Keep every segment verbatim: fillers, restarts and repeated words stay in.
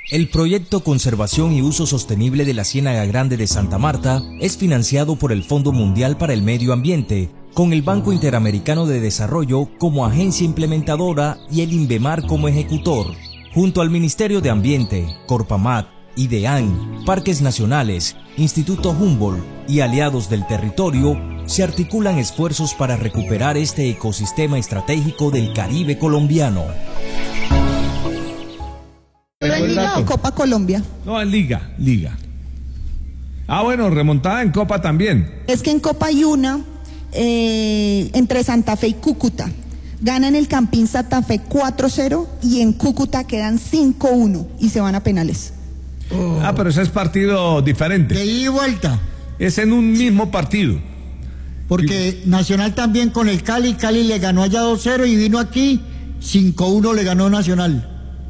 El proyecto Conservación y Uso Sostenible de la Ciénaga Grande de Santa Marta es financiado por el Fondo Mundial para el Medio Ambiente, con el Banco Interamericano de Desarrollo como agencia implementadora y el INVEMAR como ejecutor. Junto al Ministerio de Ambiente, Corpamat, IDEAN, Parques Nacionales, Instituto Humboldt y aliados del territorio, se articulan esfuerzos para recuperar este ecosistema estratégico del Caribe colombiano. ¿En Liga o Copa Colombia? No, en Liga, Liga. Ah, bueno, remontada en Copa también. Es que en Copa hay una eh, entre Santa Fe y Cúcuta. Ganan el Campín Santa Fe cuatro cero y en Cúcuta quedan cinco uno y se van a penales. Oh. Ah, pero ese es partido diferente. De ida y vuelta. Es en un mismo partido. Porque Nacional también con el Cali, Cali le ganó allá dos cero y vino aquí, cinco uno le ganó Nacional.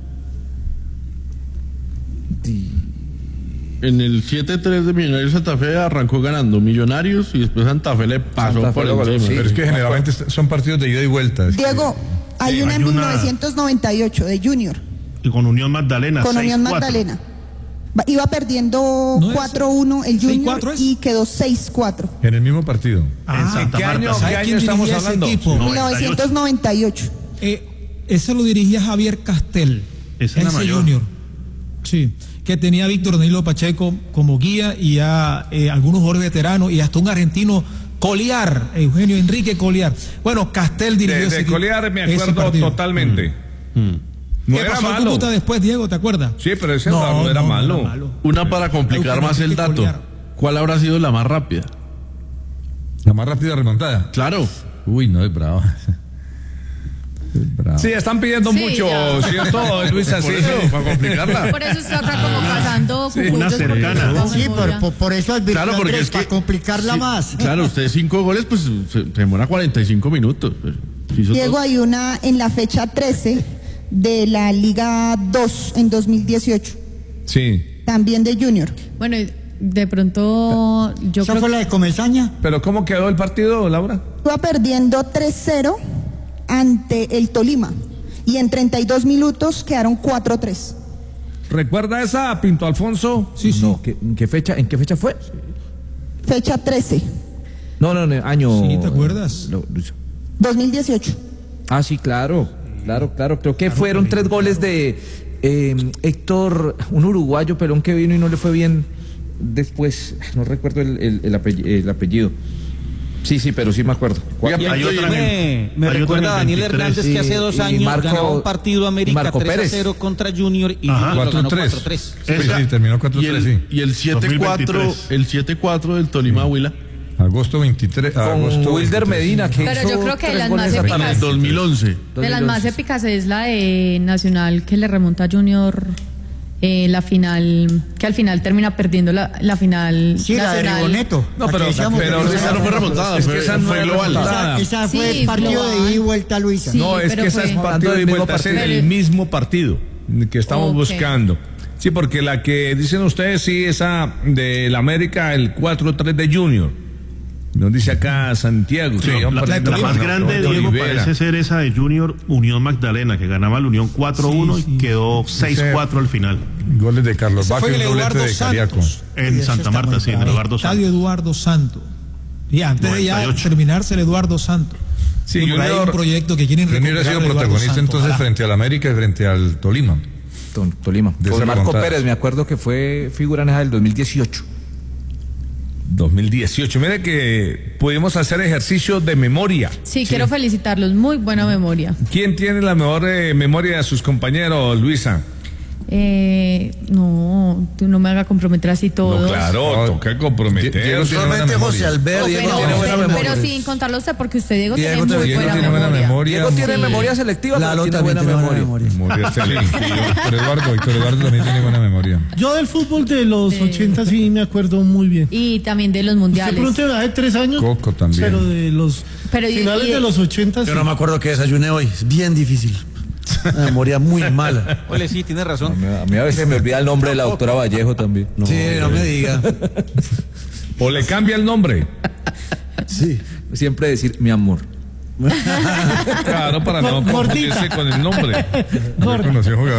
En el siete tres de Millonarios Santa Fe arrancó ganando Millonarios y después Santa Fe le pasó Santa por encima. Sí, pero es que generalmente son partidos de ida y vuelta. Diego, hay sí, una hay en una... mil novecientos noventa y ocho de Junior. Y con Unión Magdalena. Con Unión Magdalena. Iba perdiendo ¿No cuatro uno el Junior y quedó seis cuatro. En el mismo partido. Ah, en Santa ¿Qué Marta. año, ¿qué año estamos hablando? mil novecientos noventa y ocho. Eh, ese lo dirigía Javier Castel. Ese era mayor. Junior. Sí, que tenía a Víctor Danilo Pacheco como guía y a eh, algunos jugadores veteranos y hasta un argentino, Coliar, Eugenio Enrique Coliar. Bueno, Castel dirigió de, ese de Coliar me acuerdo totalmente. Mm. Mm. No ¿Qué era pasó malo. Cúcuta después, Diego, te acuerdas? Sí, pero ese no, no, era, no, malo. era malo. Una para complicar más el dato. Coliar. ¿Cuál habrá sido la más rápida? La más rápida remontada. Claro. Uy, no, es bravo. Bravo. Sí, están pidiendo sí, mucho, ya. ¿Cierto, Luisa? Sí, eso, para complicarla. Por eso está acá como pasando sí, una cercana. ¿No? Sí, por, por, por eso advirtió claro, porque Andrés, es que, para complicarla sí, más. Claro, usted cinco goles, pues se, se demora cuarenta y cinco minutos. Diego, todo. Hay una en la fecha trece de la Liga dos en dos mil dieciocho. Sí. También de Junior. Bueno, de pronto yo ¿Esa creo fue la de Comesaña? ¿Pero cómo quedó el partido, Laura? Iba perdiendo tres cero ante el Tolima y en treinta y dos minutos quedaron cuatro tres. ¿Recuerda esa, Pinto Alfonso? Sí, sí. No, ¿qué, ¿en, qué fecha, ¿En qué fecha fue? Fecha trece. No, no, no, año... Sí, ¿te acuerdas? Lo, dos mil dieciocho. Ah, sí, claro, claro, claro. Creo que claro, fueron tres goles de eh, Héctor, un uruguayo pelón que vino y no le fue bien después. No recuerdo el, el, el, apellido, el apellido. Sí, sí, pero sí me acuerdo. Y hay otra me me hay recuerda a Daniel Hernández sí, que hace dos años Marco, ganó un partido América tres a cero contra Junior y Junior lo ganó cuatro tres. Sí, sí, terminó cuatro tres, sí. Y el siete cuatro, el siete cuatro del Tolima Huila. Agosto veintitrés. Con agosto Wilder Medina, que pero hizo yo creo que tres las goles más épicas. En el dos mil once. De las más épicas es la de Nacional que le remonta a Junior. Eh, la final, que al final termina perdiendo la, la final sí, nacional. La de Rigoneto. No, pero, pero, pero esa no fue remontada, es que esa no fue global. Esa, esa fue sí, el partido global. de ida y vuelta, Luisa. Sí, no, es que esa es partido de ida y vuelta, es el mismo partido que estamos okay. buscando. Sí, porque la que dicen ustedes, sí, esa de la América, el cuatro tres de Junior. Nos dice acá Santiago. Sí, la, la, la más grande, de Diego, Olivera. Parece ser esa de Junior Unión Magdalena, que ganaba la Unión cuatro uno sí, sí. y quedó seis cuatro al final. Goles de Carlos Vázquez, doblete de Cariaco. En Santa Marta, sí, en el Eduardo Santos. Estadio Eduardo Santos. Y antes noventa y ocho. De ya terminarse el Eduardo Santos. Sí, Junior, hay un proyecto que quieren Junior ha sido protagonista Santos, entonces ojalá. Frente al América y frente al Tolima. Tolima. Con Marco Pérez, me acuerdo que fue figura en esa del dos mil dieciocho. dos mil dieciocho. Mire que pudimos hacer ejercicio de memoria. Sí, sí, quiero felicitarlos, muy buena memoria. ¿Quién tiene la mejor eh, memoria de sus compañeros, Luisa? Eh, no, tú no me hagas comprometer así todo. No, claro, no, toca comprometer. Solamente José Alberto. Diego pero, tiene buena memoria. Pero sin contarlo usted, porque usted, Diego, Diego tiene muy Diego buena, tiene memoria. buena memoria. Diego tiene sí. memoria selectiva, Lalo tiene buena buena memoria. memoria. Memoria selectiva. Pero Eduardo, Víctor Eduardo también tiene buena memoria. Yo del fútbol de los sí. ochenta sí me acuerdo muy bien. Y también de los mundiales. De pronto hace tres años. Coco también. Pero de los pero finales y, y de, de los ochenta Yo sí. no me acuerdo que desayuné hoy. Es bien difícil. Una memoria muy mala. Ole, sí, tiene razón. A mí a veces me olvida el nombre de la doctora Vallejo también. No, sí, no me diga. O le cambia el nombre. Sí. Siempre decir mi amor. Claro, para no confundirse con el nombre.